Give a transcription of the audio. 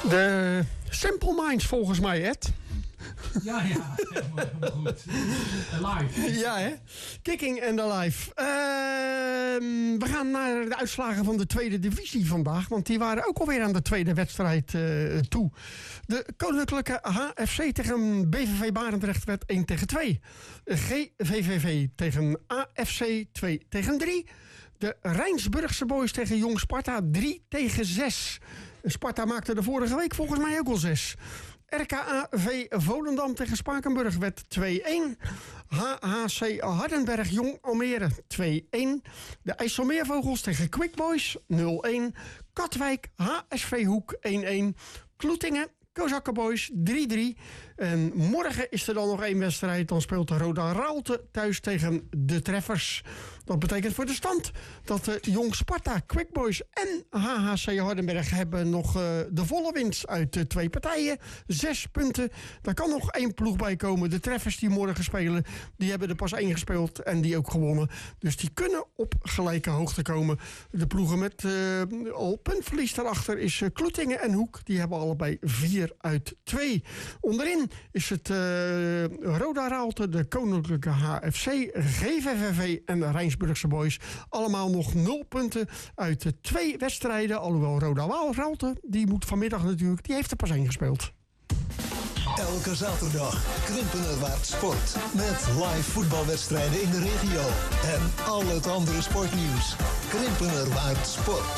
De Simple Minds volgens mij, Ed. Ja, helemaal goed. Live. Ja, hè? Kicking and Alive. We gaan naar de uitslagen van de tweede divisie vandaag. Want die waren ook alweer aan de tweede wedstrijd toe. De Koninklijke HFC tegen BVV Barendrecht werd 1-2. GVVV tegen AFC 2-3. De Rijnsburgse Boys tegen Jong Sparta 3-6. Sparta maakte de vorige week volgens mij ook al 6. RKAV Volendam tegen Spakenburg werd 2-1. HHC Hardenberg Jong Almere 2-1. De IJsselmeervogels tegen Quick Boys 0-1. Katwijk HSV Hoek 1-1. Kloetingen Kozakken Boys 3-3. En morgen is er dan nog één wedstrijd. Dan speelt de Roda Raalte thuis tegen de Treffers. Dat betekent voor de stand dat de Jong Sparta, Quick Boys en HHC Hardenberg hebben nog de volle winst uit 2 partijen. 6 punten. Daar kan nog 1 ploeg bij komen. De Treffers die morgen spelen, die hebben er pas 1 gespeeld en die ook gewonnen. Dus die kunnen op gelijke hoogte komen. De ploegen met al puntverlies daarachter is Kloetingen en Hoek. Die hebben allebei 4 uit 2. Onderin is het Roda Raalte, de Koninklijke HFC, GVVV en de Rijnsburgse Boys. Allemaal nog 0 punten uit 2 wedstrijden. Alhoewel Roda Raalte, die moet vanmiddag natuurlijk, die heeft er pas 1 gespeeld. Elke zaterdag Krimpenerwaard Sport. Met live voetbalwedstrijden in de regio. En al het andere sportnieuws. Krimpenerwaard Sport.